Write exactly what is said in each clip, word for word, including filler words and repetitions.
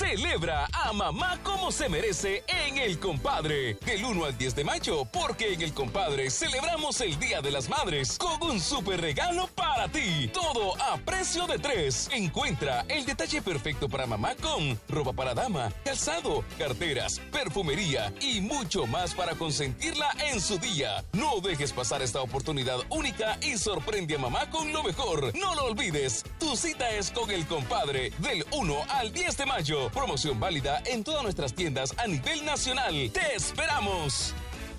Celebra a mamá como se merece en El Compadre. Del uno al diez de mayo, porque en El Compadre celebramos el Día de las Madres con un super regalo para ti. Todo a precio de tres. Encuentra el detalle perfecto para mamá con ropa para dama, calzado, carteras, perfumería y mucho más para consentirla en su día. No dejes pasar esta oportunidad única y sorprende a mamá con lo mejor. No lo olvides, tu cita es con El Compadre del uno al diez de mayo. Promoción válida en todas nuestras tiendas a nivel nacional. ¡Te esperamos!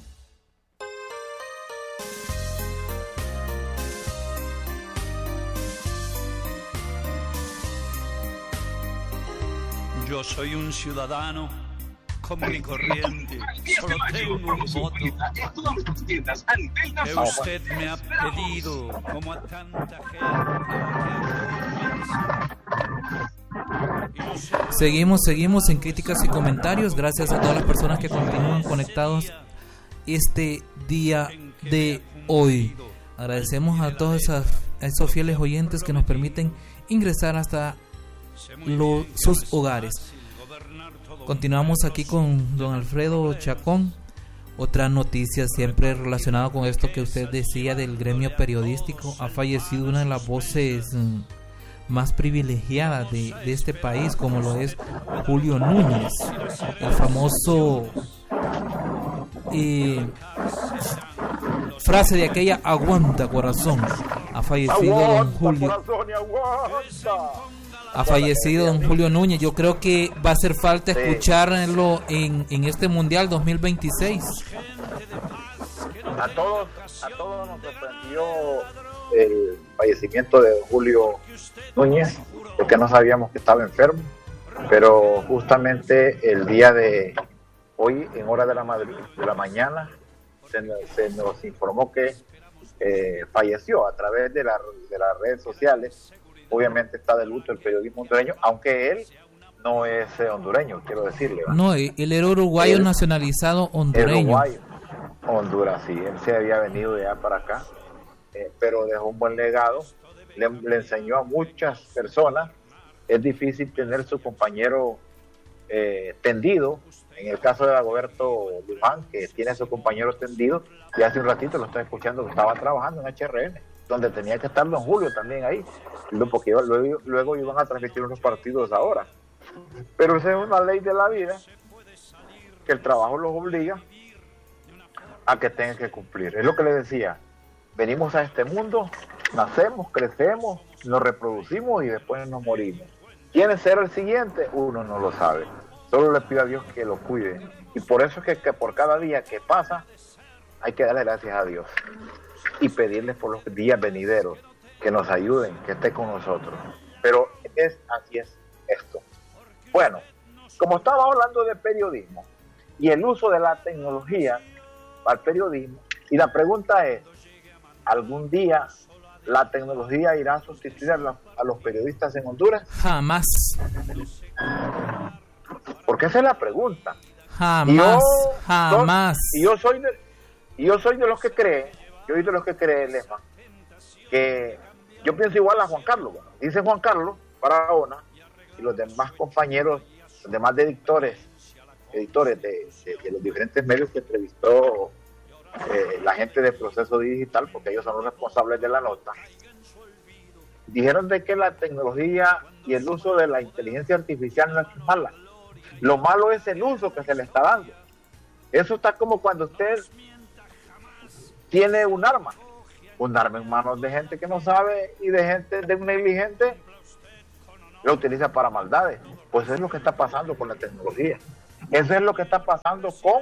Yo soy un ciudadano común y corriente, solo tengo un voto que usted me ha pedido, como a tanta gente. Seguimos, seguimos en críticas y comentarios. Gracias a todas las personas que continúan conectados este día de hoy. Agradecemos a todos esos, a esos fieles oyentes que nos permiten ingresar hasta Los, sus hogares. Continuamos aquí con don Alfredo Chacón. Otra noticia siempre relacionada con esto que usted decía del gremio periodístico. Ha fallecido una de las voces mm, más privilegiadas de, de este país, como lo es Julio Núñez, el famoso eh, frase de aquella aguanta corazón. Ha fallecido don Julio. Ha fallecido don Julio Núñez. Yo creo que va a hacer falta sí. escucharlo en, en este Mundial dos mil veintiséis. A todos, a todos nos sorprendió el fallecimiento de don Julio Núñez, porque no sabíamos que estaba enfermo, pero justamente el día de hoy, en hora de la, madre, de la mañana, se nos, se nos informó que eh, falleció a través de, la, de las redes sociales. Obviamente está de luto el periodismo hondureño, aunque él no es eh, hondureño, quiero decirle. ¿verdad? No, él era uruguayo él, nacionalizado hondureño. Uruguayo, Honduras, sí, él se había venido de allá para acá, eh, pero dejó un buen legado, le, le enseñó a muchas personas. Es difícil tener su compañero eh, tendido, en el caso de Dagoberto Luján, que tiene a su compañero tendido, y hace un ratito lo estaba escuchando que estaba trabajando en H R N, donde tenía que estar don Julio también ahí, porque luego, luego iban a transmitir unos partidos ahora. Pero esa es una ley de la vida, que el trabajo los obliga a que tengan que cumplir. Es lo que les decía, venimos a este mundo, nacemos, crecemos, nos reproducimos y después nos morimos. ¿Quién será el siguiente? Uno no lo sabe. Solo le pido a Dios que lo cuide. Y por eso es que, que por cada día que pasa, hay que darle gracias a Dios y pedirles por los días venideros que nos ayuden, que esté con nosotros. Pero es así es esto. Bueno, como estaba hablando de periodismo y el uso de la tecnología para el periodismo, y la pregunta es, ¿algún día la tecnología irá a sustituir a, la, a los periodistas en Honduras? Jamás. Porque esa es la pregunta. Jamás, yo, jamás. Y yo soy de, y yo soy de los que creen, yo soy de los que creen, Lema, que yo pienso igual a Juan Carlos. Bueno, dice Juan Carlos Barahona y los demás compañeros, los demás editores, editores de, de, de los diferentes medios que entrevistó eh, la gente de Proceso Digital, porque ellos son los responsables de la nota, dijeron de que la tecnología y el uso de la inteligencia artificial no es mala. Lo malo es el uso que se le está dando. Eso está como cuando usted tiene un arma, un arma en manos de gente que no sabe y de gente de un negligente, lo utiliza para maldades. Pues eso es lo que está pasando con la tecnología. Eso es lo que está pasando con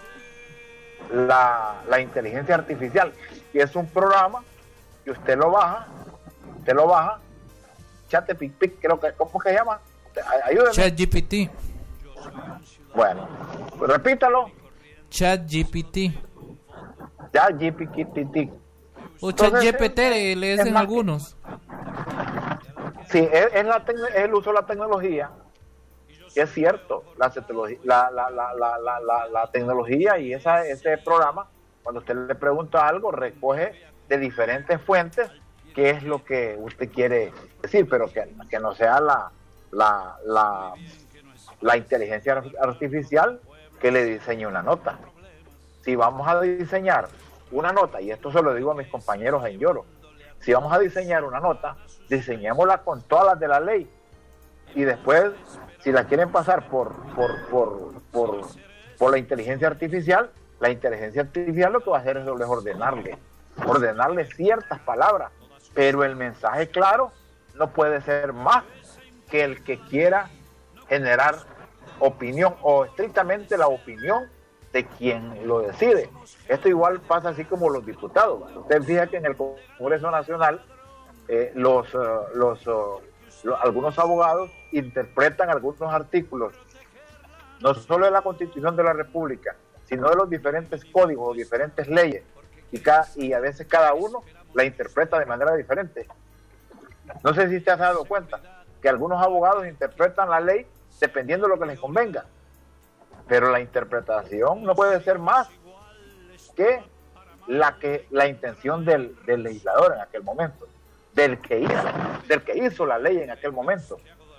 la, la inteligencia artificial. Y es un programa que usted lo baja, usted lo baja, ChatGPT, creo que, ¿cómo que se llama? Ayúdenme. ChatGPT. Bueno, pues repítalo. ChatGPT. ChatGPT. O ChatGPT le dicen algunos. Sí, es, es, la tec- es el uso de la tecnología. Y es cierto, la, la, la, la, la, la, la, la tecnología y esa, ese programa, cuando usted le pregunta algo, recoge de diferentes fuentes qué es lo que usted quiere decir, pero que, que no sea la, la, la, la inteligencia artificial que le diseñe una nota. Si vamos a diseñar una nota, y esto se lo digo a mis compañeros en Lloro, si vamos a diseñar una nota, diseñémosla con todas las de la ley, y después, si la quieren pasar por, por, por, por, por la inteligencia artificial, la inteligencia artificial lo que va a hacer es ordenarle, ordenarle ciertas palabras, pero el mensaje claro no puede ser más que el que quiera generar opinión, o estrictamente la opinión de quien lo decide. Esto igual pasa así como los diputados. Usted fija que en el Congreso Nacional eh, los, uh, los, uh, los algunos abogados interpretan algunos artículos, no solo de la Constitución de la República, sino de los diferentes códigos, diferentes leyes, y, cada, y a veces cada uno la interpreta de manera diferente. No sé si te has dado cuenta que algunos abogados interpretan la ley dependiendo de lo que les convenga, pero la interpretación no puede ser más que la que la intención del, del legislador en aquel momento, del que hizo, del que hizo la ley en aquel momento.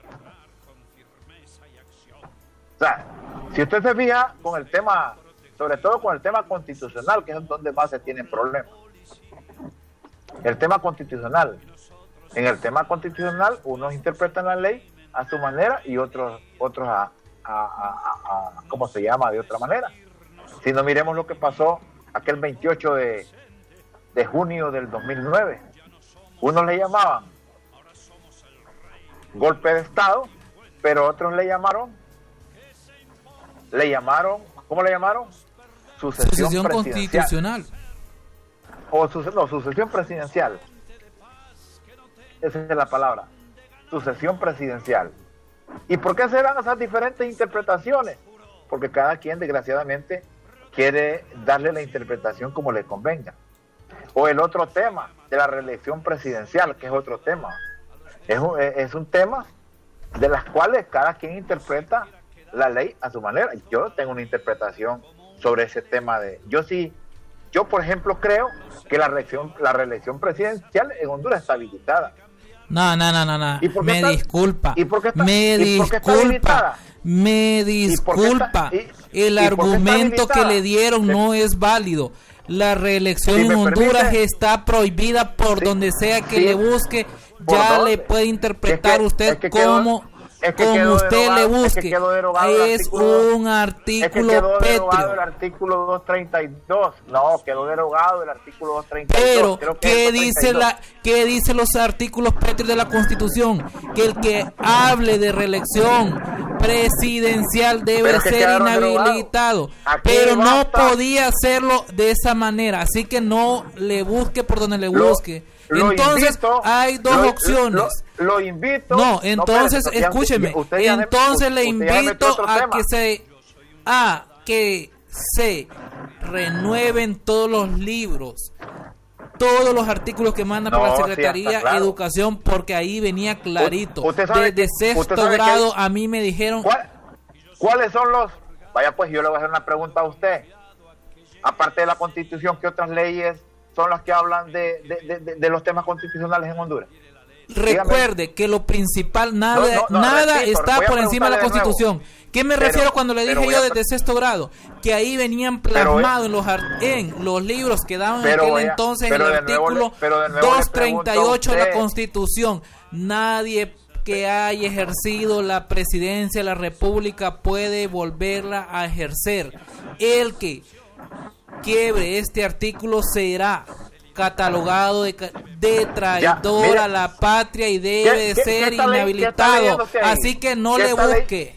O sea, si usted se fija con el tema, sobre todo con el tema constitucional, que es donde más se tienen problemas, el tema constitucional, en el tema constitucional unos interpretan la ley a su manera y otros otros a, a, a, a ¿cómo se llama? De otra manera. Si no, miremos lo que pasó aquel veintiocho de, de junio del dos mil nueve. Unos le llamaban golpe de Estado, pero otros le llamaron le llamaron ¿cómo le llamaron? Sucesión, Sucesión constitucional. O suce, no, sucesión presidencial. Esa es la palabra. Sucesión presidencial. ¿Y por qué se dan esas diferentes interpretaciones? Porque cada quien, desgraciadamente, quiere darle la interpretación como le convenga. O el otro tema de la reelección presidencial, que es otro tema. Es un, es un tema de las cuales cada quien interpreta la ley a su manera. Yo tengo una interpretación sobre ese tema de... Yo sí, yo por ejemplo creo que la reelección, la reelección presidencial en Honduras está habilitada. No, no, no, no, no. Me está, disculpa. ¿y por qué está, me ¿y por qué está disculpa. Me disculpa. ¿Y está, y, el y argumento que le dieron sí. no es válido. La reelección si en Honduras permite, está prohibida por sí, donde sea que sí, le busque. Ya le puede interpretar es que, usted es que como... Quedó, Es que como usted derogado, le busque, es, es un artículo es que pétreo. El artículo doscientos treinta y dos, no, quedó derogado el artículo doscientos treinta y dos. Pero, ¿qué dice la, qué dice los artículos pétreos de la Constitución? Que el que hable de reelección presidencial debe ser inhabilitado. Pero no podía hacerlo de esa manera, así que no le busque por donde le busque. Lo, entonces invito, hay dos lo, opciones. Lo, lo invito. No, entonces no, escúcheme. Ya, entonces ya, le invito a tema. que se a que se renueven todos los libros, todos los artículos que mandan no, por la Secretaría sí, claro. de Educación, porque ahí venía clarito. Usted sabe, Desde sexto grado que, a mí me dijeron. ¿cuál, ¿Cuáles son los? Vaya, pues yo le voy a hacer una pregunta a usted. Aparte de la Constitución, ¿qué otras leyes son las que hablan de, de, de, de los temas constitucionales en Honduras? Recuerde Dígame. que lo principal, nada, no, no, no, nada repito, está por encima de la Constitución. De ¿Qué me pero, refiero cuando le dije yo desde sexto grado? Que ahí venían plasmados en los, en los libros que daban en aquel a, entonces el artículo doscientos treinta y ocho de la Constitución. Nadie que haya ejercido la presidencia de la República puede volverla a ejercer. El que quiebre este artículo será catalogado de, de traidor ya, mira, a la patria y debe ¿qué, qué, ser qué inhabilitado. Así que no le busque.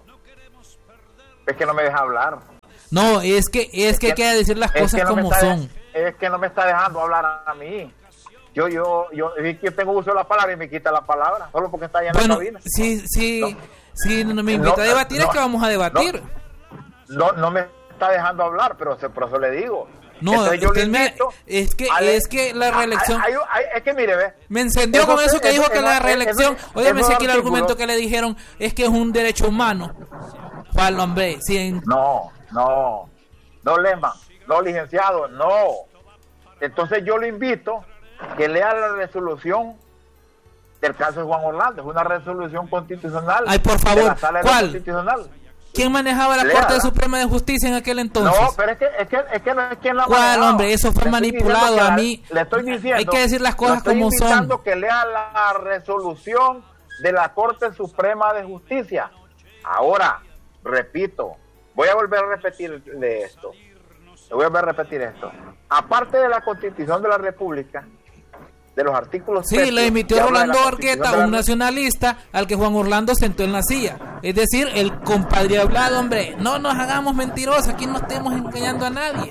Es que no me deja hablar. No, es que es, es que hay que decir las cosas no como son. De, es que no me está dejando hablar a, a mí. Yo yo yo yo tengo uso de la palabra y me quita la palabra solo porque está allá en bueno, la cabina. Si si no. si no me invita no, a debatir no, es que vamos a debatir. No, no, no me está dejando hablar, pero por eso le digo. No, yo le me, es que ale, es que la reelección hay, hay, hay, es que mire, ve. Me encendió eso, con eso que eso, dijo eso, que eso, la reelección, óyeme si aquí el argumento que le dijeron es que es un derecho humano. ¿Cuál, hombre? Si en... No, no. No, Lema, no, licenciado, no. Entonces yo lo invito que lea la resolución el caso de Juan Orlando, es una resolución constitucional. Ay, por favor, de la Sala ¿cuál? Constitucional. ¿Quién manejaba la Léala. Corte Suprema de Justicia en aquel entonces? No, pero es que, es que, es que no es quien la ¿Cuál, manejaba. hombre? Eso fue Le estoy manipulado diciendo que a la- mí. Le estoy diciendo. Hay que decir las cosas le estoy como son. invitando que lea la resolución de la Corte Suprema de Justicia. Ahora, repito, voy a volver a repetirle esto. Le voy a volver a repetir esto. Aparte de la Constitución de la República, de los artículos... Sí, textos le emitió que habla de la Rolando Constitución Orqueta, de la un nacionalista al que Juan Orlando sentó en la silla. Es decir, el compadre hablado, hombre, no nos hagamos mentirosos, aquí no estemos engañando a nadie.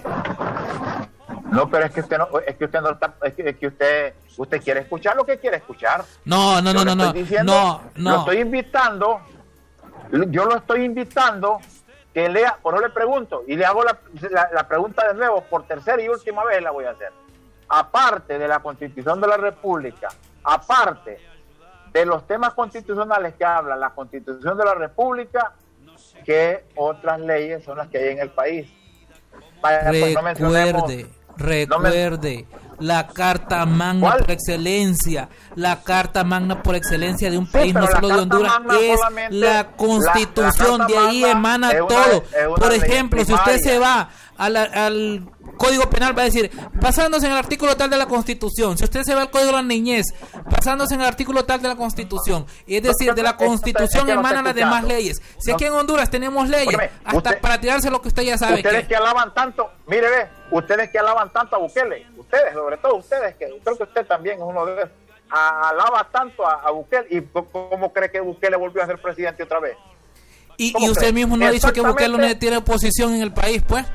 No, pero es que usted no, es que usted no está, es que, es que usted, usted quiere escuchar lo que quiere escuchar. No, no, no, Yo no, le no, estoy diciendo, no, Lo no. estoy invitando, yo lo estoy invitando que lea, por eso le pregunto, y le hago la, la, la pregunta de nuevo, por tercera y última vez la voy a hacer. Aparte de la Constitución de la República, aparte de los temas constitucionales que habla la Constitución de la República, ¿qué otras leyes son las que hay en el país? Vaya, pues no mencionemos- Recuerde, recuerde, la Carta Magna ¿Cuál? por excelencia, la Carta Magna por excelencia de un Sí, país, no pero la solo de Carta Honduras, Magna es solamente- la Constitución, la- la de Carta ahí Magna emana es una- todo. es una Por ley ejemplo, si usted primaria. se va a la- al Código Penal, va a decir, basándose en el artículo tal de la Constitución. Si usted se va al Código de la Niñez, basándose en el artículo tal de la Constitución. Es decir, de la Constitución emanan las demás leyes. Si aquí en Honduras tenemos leyes, Óyeme, hasta usted- para tirarse lo que usted ya sabe Ustedes que... que alaban tanto, mire, ve, ustedes que alaban tanto a Bukele, ustedes, sobre todo ustedes, que creo que usted también es uno de ellos, a- alaba tanto a, a Bukele, y co- ¿cómo cree que Bukele volvió a ser presidente otra vez? Y, ¿Cómo y usted cree? mismo no ha dicho que Bukele no Exactamente. tiene oposición en el país, pues.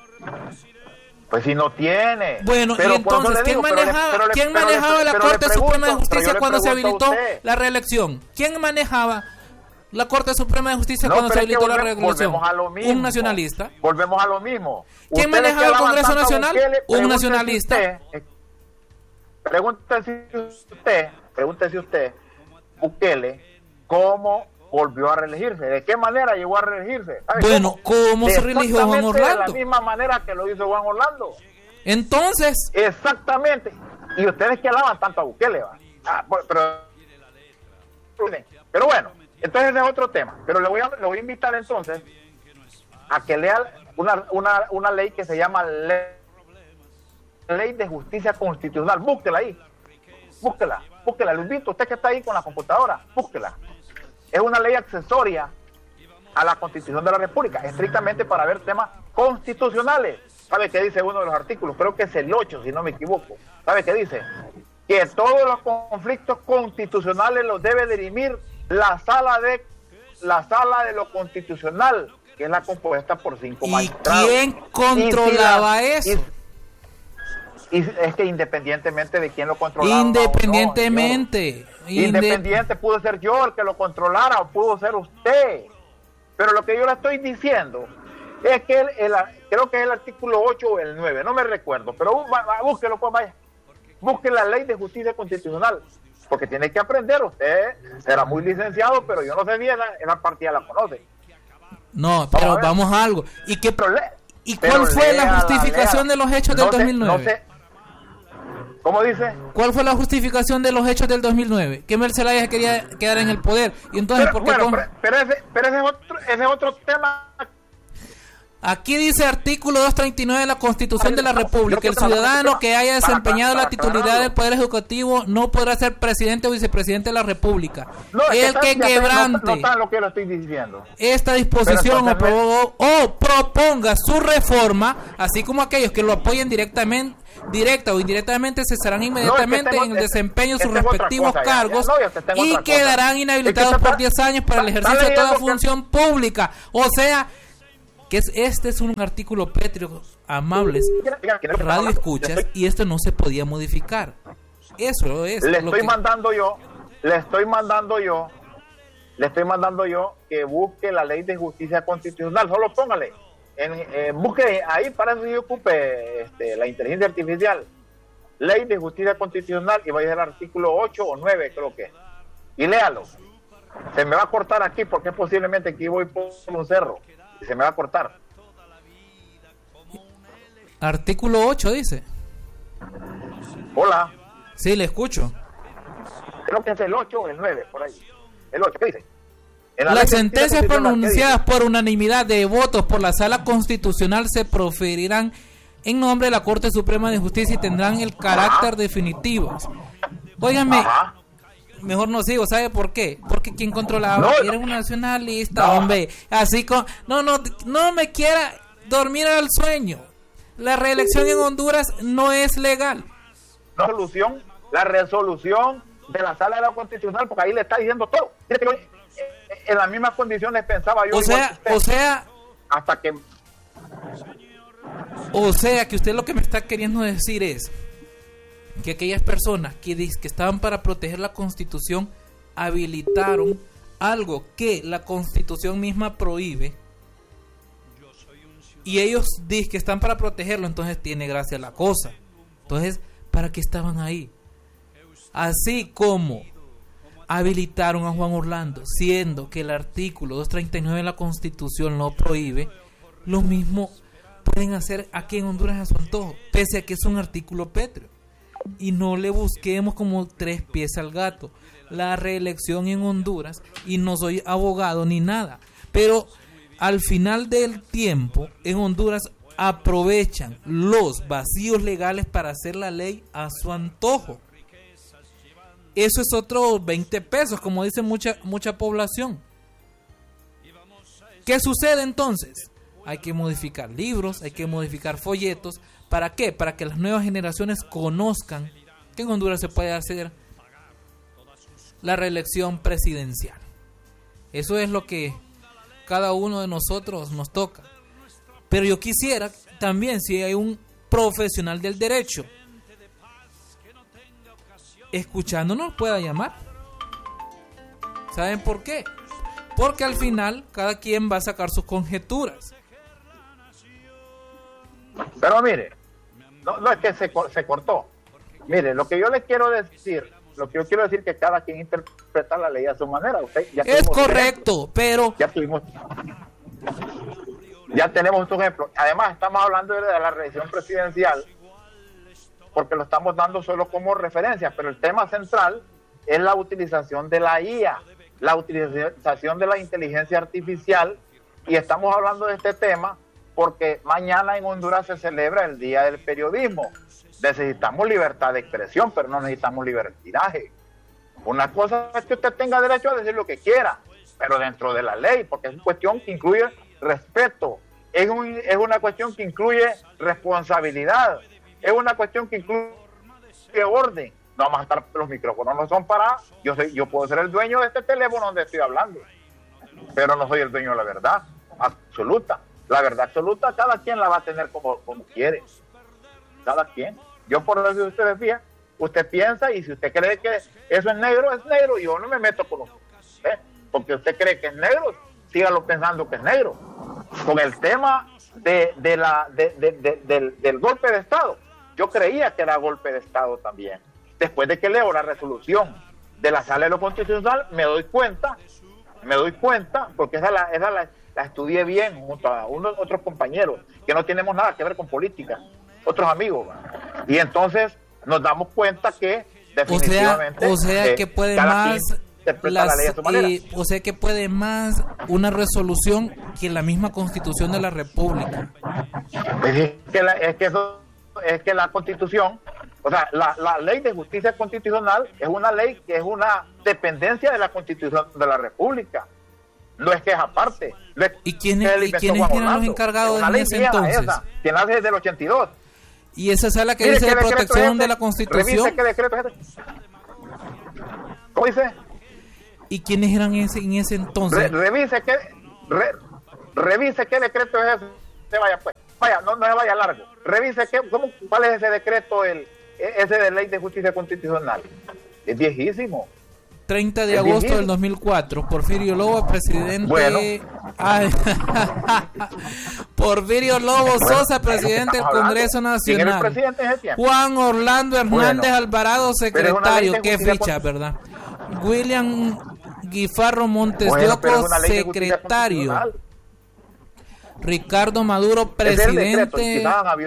Pues si no tiene. Bueno, Pero y por eso entonces, le ¿quién digo, pero le- manejaba, pero le- ¿quién pero le- manejaba la pero le Corte Suprema de pregunto, pero Justicia yo le cuando se pregunto a habilitó usted. la reelección? ¿Quién manejaba la Corte Suprema de Justicia No, cuando se pero es que habilitó la volve- reelección? volvemos a lo mismo. Un nacionalista. Volvemos a lo mismo. ¿Quién Ustedes manejaba que el alaban Congreso tanto a Nacional? Bukele, Un pregúntese nacionalista. Usted, eh, pregúntese usted, pregúntese usted, Bukele, ¿cómo volvió a reelegirse? ¿De qué manera llegó a reelegirse? ¿Sabe Bueno, ¿cómo se De reeligió Juan exactamente de Orlando? la misma manera que lo hizo Juan Orlando. Entonces, Exactamente. Y ustedes que alaban tanto a Bukele, va. Ah, pues, pero, pero bueno, entonces ese es otro tema. Pero le voy a, le voy a invitar entonces a que lea una, una, una ley que se llama ley, ley de Justicia Constitucional. Búsquela ahí. Búsquela, búsquela. Lo invito, usted que está ahí con la computadora, búsquela. Es una ley accesoria a la Constitución de la República, estrictamente para ver temas constitucionales. ¿Sabe qué dice uno de los artículos? Creo que es el ocho, si no me equivoco. ¿Sabe qué dice? Que todos los conflictos constitucionales los debe dirimir la sala de la sala de lo constitucional, que es la compuesta por cinco ¿y magistrados. quién Y si controlaba la- eso? Y, y es que independientemente de quién lo controlaba. Independientemente. o no, inde- Independiente, pudo ser yo el que lo controlara o pudo ser usted. Pero lo que yo le estoy diciendo es que el, el- creo que es el artículo ocho o el nueve, no me recuerdo, pero bú- va- búsquelo, pues vaya. Busque la ley de justicia constitucional, porque tiene que aprender. Usted será muy licenciado, pero yo no sé bien, esa, esa partida la conoce. No, Vamos pero a ver. vamos a algo. ¿Y qué Pero le- ¿Y pero cuál fue la léala, justificación léala. de los hechos del No sé- dos mil nueve? no sé. ¿Cómo dice? ¿Cuál fue la justificación de los hechos del dos mil nueve? Que Mercelaya se quería quedar en el poder. Y entonces, Pero, ¿por qué bueno, con- pero, pero ese, pero ese es otro, ese es otro tema. Aquí dice artículo doscientos treinta y nueve de la Constitución de la Yo República: el quiero trabajar ciudadano este que tema haya para- desempeñado para- la para titularidad aclararlo. del Poder Ejecutivo no podrá ser presidente o vicepresidente de la República. No, es el está- que ya sé, quebrante No, no está en lo que lo estoy diciendo. esta disposición o, Pero entonces pro- o proponga su reforma, así como aquellos que lo apoyen directamente, directa o indirectamente, cesarán inmediatamente tengo- en el este- desempeño de sus este es otra respectivos cosa ya, ya. cargos No, yo te tengo y otra cosa. quedarán Es inhabilitados que está- por diez años para el está ejercicio de toda leyendo que- función pública. O sea, que es, este es un artículo pétreo, amables Diga, diga, ¿quién es lo que está radio hablando? escuchas, Le estoy- y esto no se podía modificar. Eso es Le lo estoy que- mandando yo, le estoy mandando yo, le estoy mandando yo que busque la ley de justicia constitucional. Solo póngale, en, eh, busque ahí, para eso yo ocupe este, la inteligencia artificial. Ley de justicia constitucional y vaya al artículo ocho o nueve, creo que es. Y léalo. Se me va a cortar aquí porque posiblemente aquí voy por un cerro y se me va a cortar. Artículo ocho dice. Hola. Sí, le escucho. creo que es el ocho o el nueve, por ahí. El ocho, ¿qué dice? La Las sentencias pronunciadas por unanimidad de votos por la Sala Constitucional se proferirán en nombre de la Corte Suprema de Justicia y tendrán el carácter Ajá. definitivo. Óigame, Ajá. mejor no sigo, ¿sabe por qué? Porque quien controlaba no, era un nacionalista, no. hombre. Así con no, no, no me quiera dormir al sueño. La reelección en Honduras no es legal. La resolución, la resolución de la Sala de la Constitucional, porque ahí le está diciendo todo. En las mismas condiciones pensaba yo. O sea, o sea, hasta que O sea, que usted lo que me está queriendo decir es que aquellas personas que, que estaban para proteger la Constitución habilitaron algo que la Constitución misma prohíbe y ellos dicen que están para protegerlo, entonces tiene gracia la cosa. Entonces, ¿para qué estaban ahí? Así como habilitaron a Juan Orlando, siendo que el artículo doscientos treinta y nueve de la Constitución lo prohíbe, lo mismo pueden hacer aquí en Honduras a su antojo, pese a que es un artículo pétreo. Y no le busquemos como tres pies al gato. La reelección en Honduras, y no soy abogado ni nada, pero al final del tiempo en Honduras aprovechan los vacíos legales para hacer la ley a su antojo. Eso es otro veinte pesos, como dice mucha mucha población. ¿Qué sucede entonces? Hay que modificar libros, hay que modificar folletos. ¿Para qué? Para que las nuevas generaciones conozcan que en Honduras se puede hacer la reelección presidencial. Eso es lo que cada uno de nosotros nos toca. Pero yo quisiera también, si hay un profesional del derecho escuchándonos, pueda llamar. ¿Saben por qué? Porque al final cada quien va a sacar sus conjeturas. Pero mire, no, no es que se, se cortó. Mire, lo que yo le quiero decir, lo que yo quiero decir que cada quien interpreta la ley a su manera. Usted, ya es correcto, ejemplos, pero ya tuvimos, ya tenemos un ejemplo. Además, estamos hablando de la reelección presidencial, porque lo estamos dando solo como referencia, pero el tema central es la utilización de la I A, la utilización de la inteligencia artificial, y estamos hablando de este tema porque mañana en Honduras se celebra el Día del Periodismo. Necesitamos libertad de expresión, pero no necesitamos libertinaje. Una cosa es que usted tenga derecho a decir lo que quiera, pero dentro de la ley, porque es una cuestión que incluye respeto, es, un, es una cuestión que incluye responsabilidad, es una cuestión que incluye orden. No vamos a estar, los micrófonos no son para, yo soy, yo puedo ser el dueño de este teléfono donde estoy hablando, pero no soy el dueño de la verdad absoluta. La verdad absoluta cada quien la va a tener como, como quiere, cada quien. Yo por eso, si usted decía, usted piensa, y si usted cree que eso es negro, es negro, y yo no me meto con usted, ¿eh? Porque usted cree que es negro, sígalo pensando que es negro. Con el tema de, de la, de, de, de, del, del golpe de Estado, yo creía que era golpe de Estado también. Después de que leo la resolución de la Sala de lo Constitucional, me doy cuenta, me doy cuenta, porque esa la, esa la, la estudié bien junto a unos otros compañeros, que no tenemos nada que ver con política, otros amigos, y entonces nos damos cuenta que definitivamente o sea, o sea eh, que puede más las, la ley a su manera. Y, o sea que puede más una resolución que la misma Constitución de la República. Es que la, es que eso, es que la Constitución, o sea, la, la ley de justicia constitucional es una ley que es una dependencia de la Constitución de la República. No es que es aparte. Es ¿Y quiénes, ¿y quiénes eran los encargados de ese entonces? Esa, que nace desde el ochenta y dos. Y esa es la que dice de protección es de la Constitución. Revise qué decreto es ese. ¿Cómo dice? ¿Y quiénes eran ese, en ese entonces? Re, revise qué re, revise qué decreto es ese. Se vaya pues. Vaya, no, no se vaya largo. Revise qué, cómo, cuál es ese decreto, el ese de ley de justicia constitucional. Es viejísimo. treinta de agosto del dos mil cuatro, Porfirio Lobo, presidente. Bueno. Ay, Porfirio Lobo Sosa, presidente del Congreso Nacional. ¿Quién era el presidente en ese tiempo? Juan Orlando Hernández bueno, Alvarado, secretario. Qué ficha, con... ¿verdad? William Guifarro Montes de Oco, bueno, secretario. Ricardo Maduro, presidente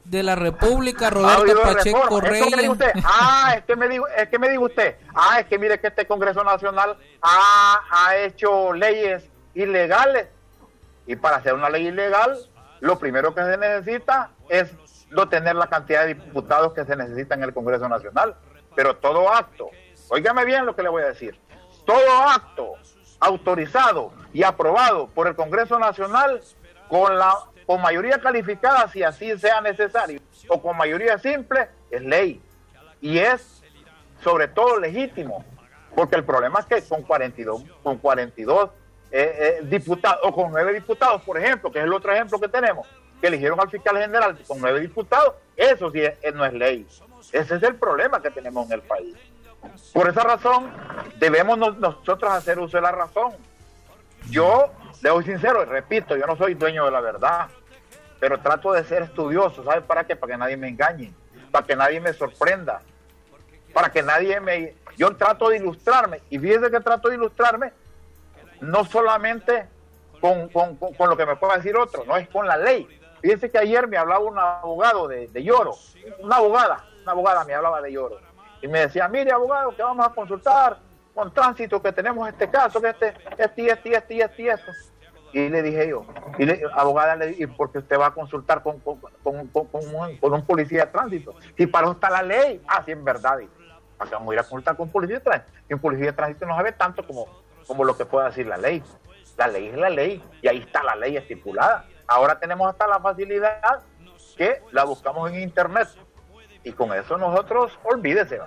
de la República, Roberto Pacheco Reyes. ¿Esto que me dijo usted? Ah, es que me dijo, es que me dijo usted. Ah, es que mire que este Congreso Nacional ha, ha hecho leyes ilegales. Y para hacer una ley ilegal, lo primero que se necesita es no tener la cantidad de diputados que se necesita en el Congreso Nacional. Pero todo acto, óigame bien lo que le voy a decir, todo acto autorizado y aprobado por el Congreso Nacional con la con mayoría calificada, si así sea necesario, o con mayoría simple, es ley. Y es sobre todo legítimo, porque el problema es que con cuarenta y dos, con cuarenta y dos eh, eh, diputados, o con nueve diputados, por ejemplo, que es el otro ejemplo que tenemos, que eligieron al fiscal general con nueve diputados, eso sí es, no es ley. Ese es el problema que tenemos en el país. Por esa razón, debemos no, nosotros hacer uso de la razón. Yo, le soy sincero, y repito, yo no soy dueño de la verdad, pero trato de ser estudioso. ¿Sabe para qué? Para que nadie me engañe, para que nadie me sorprenda, para que nadie me... Yo trato de ilustrarme, y fíjese que trato de ilustrarme no solamente con, con, con, con lo que me pueda decir otro, no es con la ley. Fíjese que ayer me hablaba un abogado de, de Lloro, una abogada, una abogada me hablaba de Lloro, y me decía, mire abogado, que vamos a consultar con tránsito, que tenemos este caso, que este, este, este, este, este, y esto. Y le dije yo, y le, abogada, le dije, ¿y por qué usted va a consultar con, con, con, con, con, un, con un policía de tránsito? Si para eso está la ley. Ah, sí, en verdad. ¿Para qué vamos a ir a consultar con un policía de tránsito? Y un policía de tránsito no sabe tanto como, como lo que puede decir la ley. La ley es la ley, y ahí está la ley estipulada. Ahora tenemos hasta la facilidad que la buscamos en internet. Y con eso nosotros, olvídese.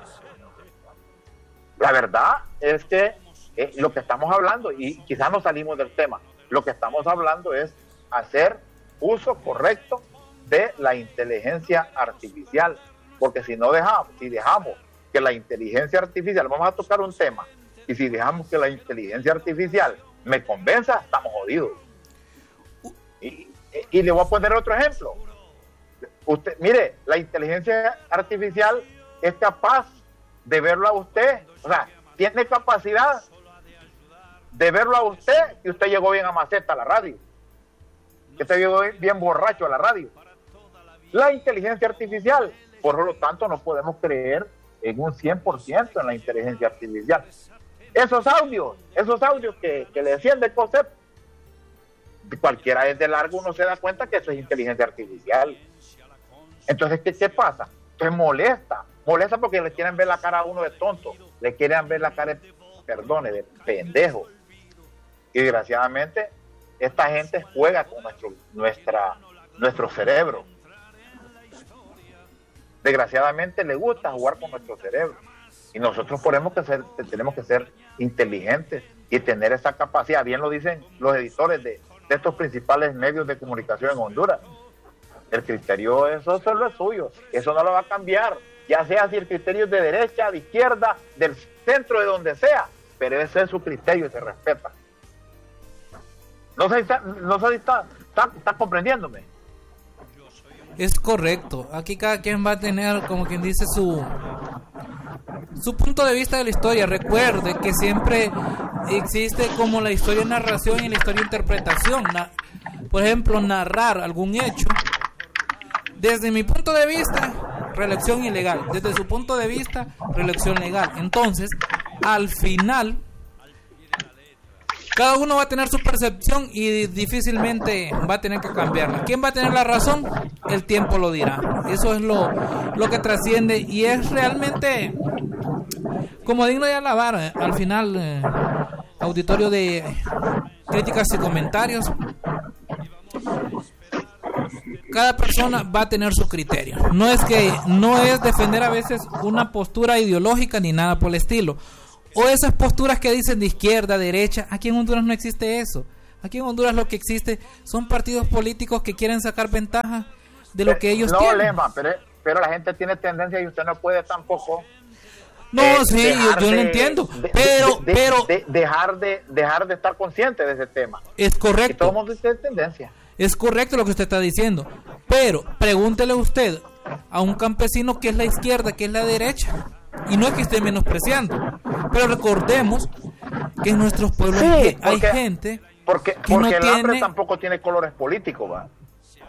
La verdad es que eh, lo que estamos hablando, y quizás no salimos del tema, lo que estamos hablando es hacer uso correcto de la inteligencia artificial, porque si no dejamos, si dejamos que la inteligencia artificial, vamos a tocar un tema, y si dejamos que la inteligencia artificial me convenza, estamos jodidos. Y, y le voy a poner otro ejemplo. Usted, mire, la inteligencia artificial es capaz de verlo a usted, o sea, tiene capacidad de verlo a usted, y usted llegó bien a maceta a la radio, que usted llegó bien borracho a la radio. La inteligencia artificial, por lo tanto, no podemos creer en un cien por ciento en la inteligencia artificial. Esos audios, esos audios que, que le decían del concepto, cualquiera es de largo, uno se da cuenta que eso es inteligencia artificial. Entonces, ¿qué, qué pasa? Entonces molesta, molesta porque le quieren ver la cara a uno de tonto, le quieren ver la cara, de, perdone, de pendejo. Y desgraciadamente, esta gente juega con nuestro, nuestra, nuestro cerebro. Desgraciadamente le gusta jugar con nuestro cerebro. Y nosotros tenemos que ser, tenemos que ser inteligentes y tener esa capacidad. Bien lo dicen los editores de, de estos principales medios de comunicación en Honduras. El criterio, eso solo es suyo. Eso no lo va a cambiar. Ya sea si el criterio es de derecha, de izquierda, del centro, de donde sea. Pero ese es su criterio y se respeta. No sé si está, no sé si está, está, está comprendiéndome. Es correcto. Aquí cada quien va a tener, como quien dice, su su punto de vista de la historia. Recuerde que siempre existe como la historia narración y la historia interpretación. Na- por ejemplo, narrar algún hecho. Desde mi punto de vista, reelección ilegal. Desde su punto de vista, reelección legal. Entonces, al final, cada uno va a tener su percepción y difícilmente va a tener que cambiarla. ¿Quién va a tener la razón? El tiempo lo dirá. Eso es lo, lo que trasciende y es realmente como digno de alabar. Eh, al final, eh, auditorio de críticas y comentarios, cada persona va a tener su criterio. No es que no es defender a veces una postura ideológica ni nada por el estilo. O esas posturas que dicen de izquierda, derecha. Aquí en Honduras no existe eso. Aquí en Honduras lo que existe son partidos políticos que quieren sacar ventaja de lo que ellos no, tienen. Lema, pero, pero la gente tiene tendencia y usted no puede tampoco. No, eh, sí, yo, yo de, lo entiendo. De, pero, de, de, pero. De, dejar, de, dejar de estar consciente de ese tema. Es correcto. Y todo el mundo tiene tendencia. Es correcto lo que usted está diciendo. Pero pregúntele usted a un campesino qué es la izquierda, qué es la derecha. Y no es que esté menospreciando, pero recordemos que en nuestros pueblos sí, hay, porque, hay gente porque, que porque no el tiene... hambre tampoco tiene colores políticos, ¿va?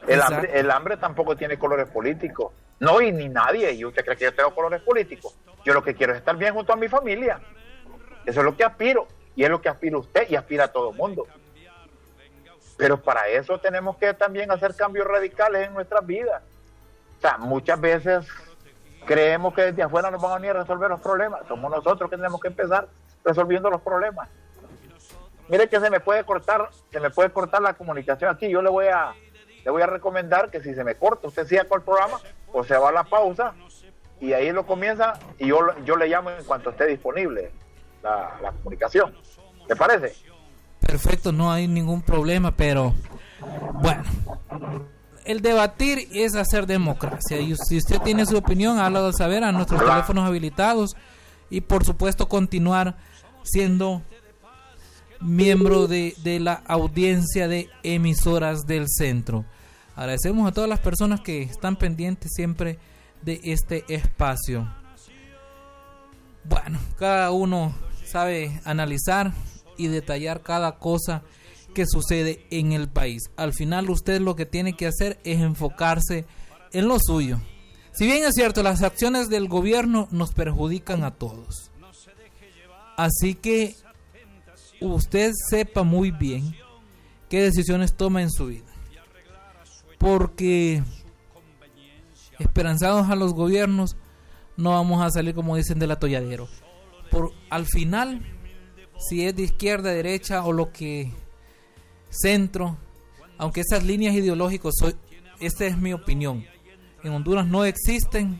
El hambre, el hambre tampoco tiene colores políticos. No, y ni nadie. ¿Y usted cree que yo tengo colores políticos? Yo lo que quiero es estar bien junto a mi familia. Eso es lo que aspiro. Y es lo que aspira usted y aspira a todo el mundo. Pero para eso tenemos que también hacer cambios radicales en nuestras vidas. O sea, muchas veces creemos que desde afuera nos van a venir a resolver los problemas. Somos nosotros que tenemos que empezar resolviendo los problemas. Mire que se me puede cortar, se me puede cortar la comunicación aquí. Yo le voy a, le voy a recomendar que si se me corta, usted siga con el programa, o se va a la pausa y ahí lo comienza y yo, yo le llamo en cuanto esté disponible la, la comunicación. ¿Le parece? Perfecto, no hay ningún problema, pero bueno, el debatir es hacer democracia y si usted tiene su opinión, hágalo saber a nuestros claro. teléfonos habilitados y por supuesto continuar siendo miembro de, de la audiencia de emisoras del centro. Agradecemos a todas las personas que están pendientes siempre de este espacio. Bueno, cada uno sabe analizar y detallar cada cosa que sucede en el país. Al final usted lo que tiene que hacer es enfocarse en lo suyo. Si bien es cierto, las acciones del gobierno nos perjudican a todos. Así que usted sepa muy bien qué decisiones toma en su vida. Porque esperanzados a los gobiernos no vamos a salir, como dicen, del atolladero. Por, al final, si es de izquierda, derecha o lo que centro, aunque esas líneas ideológicas, soy, esta es mi opinión, en Honduras no existen,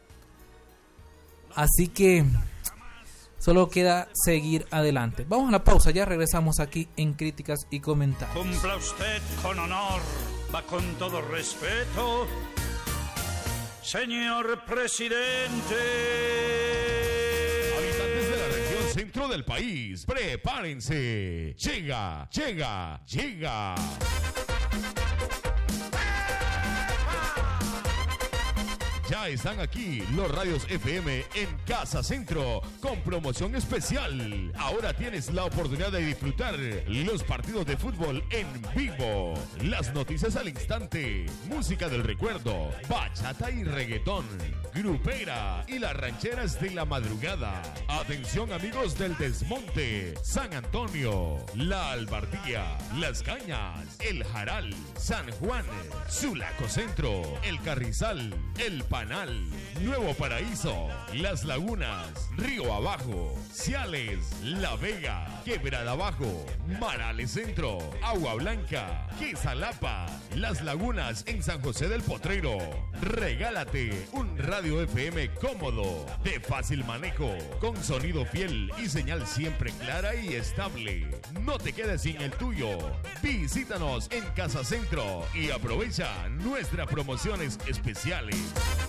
así que solo queda seguir adelante. Vamos a la pausa, ya regresamos aquí en Críticas y Comentarios. Cumpla usted con honor, va con todo respeto, señor presidente. Habitantes de la región centro del país, prepárense. Llega, llega, llega. Ya están aquí los radios F M en Casa Centro con promoción especial. Ahora tienes la oportunidad de disfrutar los partidos de fútbol en vivo, las noticias al instante, música del recuerdo, bachata y reggaetón, grupera y las rancheras de la madrugada. Atención amigos del Desmonte, San Antonio, La Albardía, Las Cañas, El Jaral, San Juan, Sulaco Centro, El Carrizal, El Panal, Nuevo Paraíso, Las Lagunas, Río Abajo, Ciales, La Vega, Quebrada Abajo, Marales Centro, Agua Blanca, Quezalapa, Las Lagunas en San José del Potrero. Regálate un radio F M cómodo, de fácil manejo, con sonido fiel y señal siempre clara y estable. No te quedes sin el tuyo. Visítanos en Casa Centro y aprovecha nuestras promociones especiales.